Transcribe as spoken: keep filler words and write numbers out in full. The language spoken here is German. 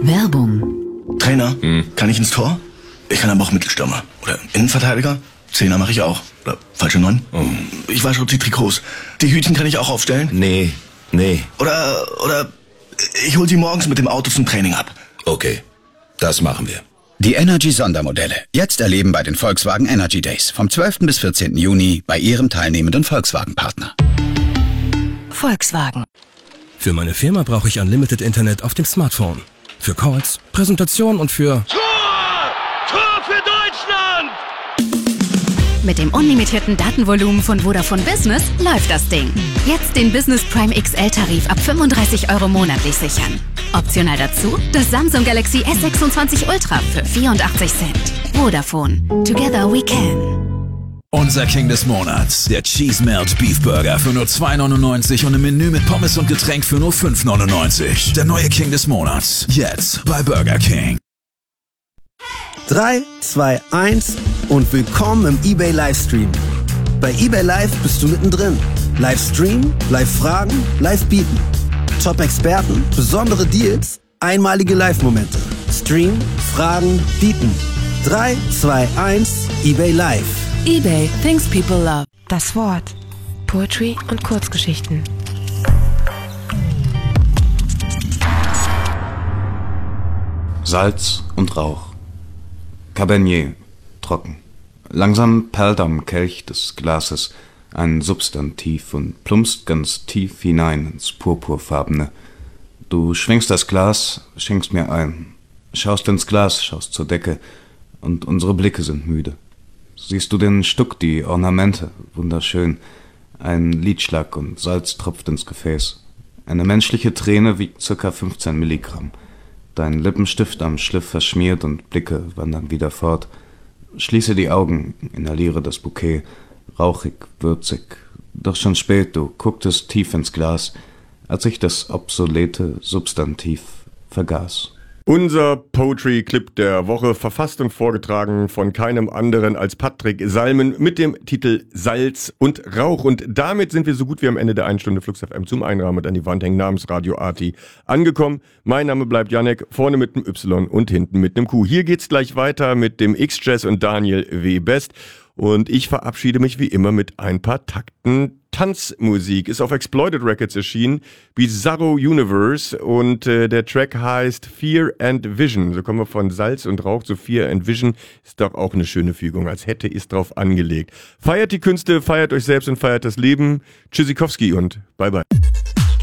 Werbung. Trainer, hm. kann ich ins Tor? Ich kann aber auch Mittelstürmer. Oder Innenverteidiger? Zehner mache ich auch. Oder falsche Neun? Oh. Ich wasche auch die Trikots. Die Hütchen kann ich auch aufstellen? Nee, nee. Oder, oder ich hol sie morgens mit dem Auto zum Training ab. Okay, das machen wir. Die Energy-Sondermodelle. Jetzt erleben bei den Volkswagen Energy Days. Vom zwölften bis vierzehnten Juni bei Ihrem teilnehmenden Volkswagen-Partner. Volkswagen. Für meine Firma brauche ich Unlimited Internet auf dem Smartphone. Für Calls, Präsentationen und für... Tor! Tor für Deutschland! Mit dem unlimitierten Datenvolumen von Vodafone Business läuft das Ding. Jetzt den Business Prime X L-Tarif ab fünfunddreißig Euro monatlich sichern. Optional dazu das Samsung Galaxy S sechsundzwanzig Ultra für vierundachtzig Cent. Vodafone. Together we can. Unser King des Monats, der Cheese Melt Beef Burger für nur zwei neunundneunzig und im Menü mit Pommes und Getränk für nur fünf neunundneunzig. Der neue King des Monats, jetzt bei Burger King. drei, zwei, eins und willkommen im eBay Livestream. Bei eBay Live bist du mittendrin. Livestream, Live-Fragen, Live-Bieten. Top-Experten, besondere Deals, einmalige Live-Momente. Stream, Fragen, Bieten. drei, zwei, eins, eBay Live. eBay, things people love. Das Wort. Poetry und Kurzgeschichten. Salz und Rauch. Cabernet, trocken. Langsam perlt am Kelch des Glases ein Substantiv und plumpst ganz tief hinein ins Purpurfarbene. Du schwingst das Glas, schenkst mir ein. Schaust ins Glas, schaust zur Decke und unsere Blicke sind müde. Siehst du den Stuck, die Ornamente, wunderschön. Ein Lidschlag und Salz tropft ins Gefäß. Eine menschliche Träne wiegt circa fünfzehn Milligramm. Dein Lippenstift am Schliff verschmiert und Blicke wandern wieder fort. Schließe die Augen, inhaliere das Bouquet. Rauchig, würzig. Doch schon spät, du gucktest tief ins Glas, als ich das obsolete Substantiv vergaß. Unser Poetry-Clip der Woche, verfasst und vorgetragen von keinem anderen als Patrick Salmen mit dem Titel Salz und Rauch. Und damit sind wir so gut wie am Ende der einen Stunde Flux F M zum Einrahmen und an die Wand hängen namens Radio Arti angekommen. Mein Name bleibt Janek, vorne mit dem Y und hinten mit dem Q. Hier geht's gleich weiter mit dem X-Jazz und Daniel W. Best. Und ich verabschiede mich wie immer mit ein paar Takten Tanzmusik. Ist auf Exploited Records erschienen, Bizarro Universe, und äh, der Track heißt Fear and Vision. So kommen wir von Salz und Rauch zu Fear and Vision. Ist doch auch eine schöne Fügung, als hätte ich es drauf angelegt. Feiert die Künste, feiert euch selbst und feiert das Leben. Tschüssikowski und bye bye.